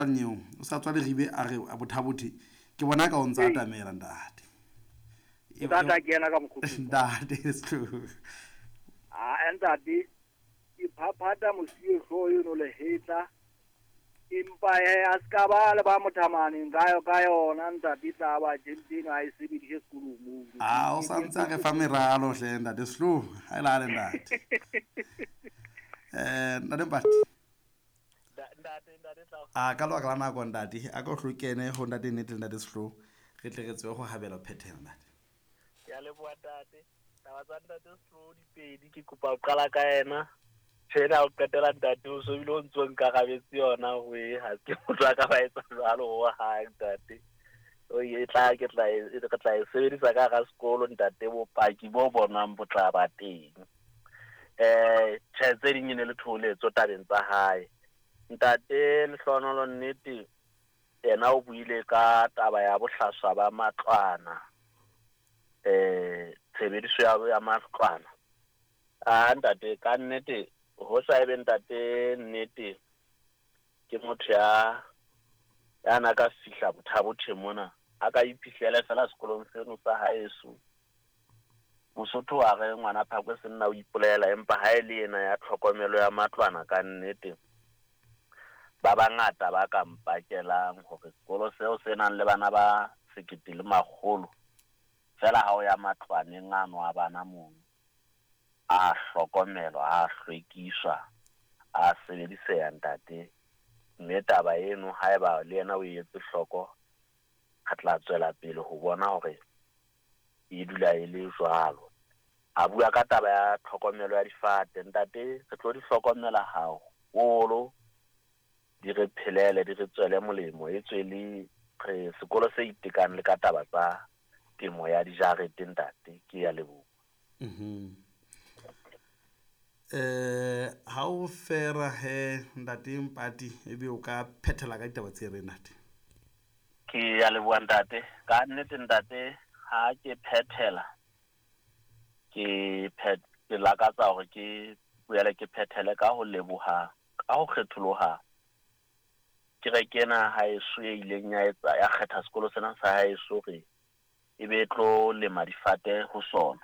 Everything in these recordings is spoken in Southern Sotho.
nyeo o sa tswa le ribe a re a bothabothi ke bona ka o ntse atamela ntate Tata ke ena ka mokhutu. ntate sehloho Ntate iphaphatha mosio hloyo no le hetla impa a ska ba le ba mothamane ka yona ntate taba jentino a isebedishe sekolong mo o sa ntse re fa meralo hle ntate sehloho ha e la le ntate ntate Mpati ka lebaka la nako ntate a ka o hlokene ho ntate nnete ntate sehloho re tle re tsebe go habela o phethela ntate ya le bua ntate taba tsa ntate sehloho dipedi ke kopa o qala ka ena tjena o qetela ntate o so bile o ntso nkarabetse yona we ha ke motho a ka ba etsa jwalo ho hang ntate o e tla ke tla e sebedisa ka ga sekolo ntate bopaki bo bonang bo tla ba teng tse ding ne le tholetso tabeng tsa hae ntate Lehlohonolo nnete yena o buile ka taba ya bohlaswa ba matlwana tshebediso ya matlwana ntate ka nnete ho sa ebe ntate nnete ke motho ya na ka fihla bothabothe mona a ka iphihlele fela sekolong seno sa haeso Mosotho a re ngwana phakwe se nna o ipolela empa ha e le yena ya tlhokomelo ya matlwana ka nnete ba bangata ba ka mpakelang hore sekolo seo se nang le bana ba 1,100 fela ha o ya matlwaneng ano a bana mono a hlokomelwa a hlwekiswa a sebediseha ntate mme taba eno ha eba le yena o etse hloko ha tla tswela pele ho bona hore e dula e le jwalo a bua ka taba ya tlhokomelo ya difate ntate re tlo di hlokomela haholo di re phelele di re tswele molemo e tswele re sekolo se itekang le ka taba tsa temo ya dijarete ntate ke ya lebo ha o fera he ntate Mpati ebe o ka phethela ka ditaba tse re ntate ke ya lebo ntate ka nnete ntate ha ke phethela ke lakatsa hore ke boele ke phethele ka ho leboha ka ho kgetholoha ke re kena ha eso e ileng ya kgetha sekolo sena sa ha eso re e be tlo lema difate ho sona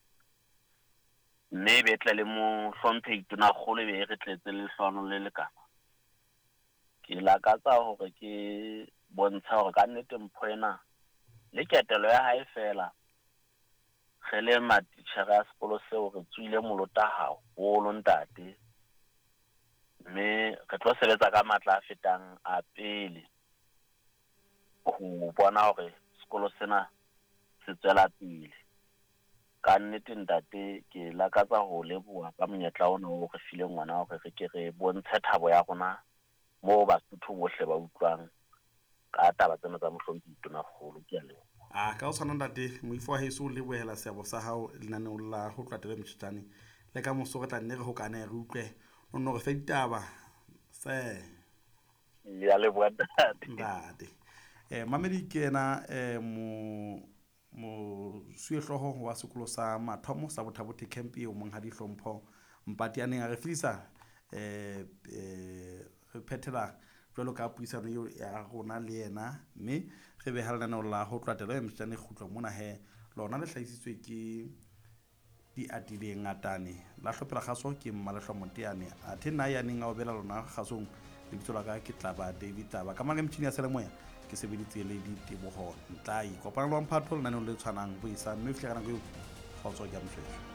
mme be tle le mo hlomphe itona kgolo be re tletse le hlono le lekana ke lakatsa hore ke bontsha hore ka nnete mpho ena le ketelo ya hae fela ge le matitjhere ya sekolo seo re tswile molota haholo ntate mme re tlo sebetsa ka matla a fetang a pele ho bona hore sekolo sena se tswela pele ka nnete ntate ke lakatsa ho leboha ka monyetla ona o re file ngwana hore re ke re bontshe thabo ya rona mo Basotho bohle ba utlwang ka taba tsena tsa mohlomphi itona kgolo ke a leboha ka o tshwana ntate moifo wa heso le bohela seabo sa hao lenaneo la ho tlatela motjhitane le ka moso re tla nne re hokane re utlwe no re fe ditaba se ya leboha ntate mamedi ke ena mo suehloho wa sekolo sa mathomo sa bothabothe camp e o mong ha di hlompho Mpati a neng a re flisa re phethela jwalo ka puisano eo ya rona le yena mme re be ha lenaneo la ho tlatela motjhitane kgutlo mona he lona le hlahisitswe ke di atile ngatane la hlopela kgaso ke Mmalehlo Moteane a thena ya neng a obela lona kgasong le bitso la ka ke Tlaba David Taba ka manga mtšhini ya selemoya ke sebeditse le ditebogo ntla ikopana le wa Mphato lenaneo le tshwanang boisa mme fitlhegana go kgotso ke a mofetho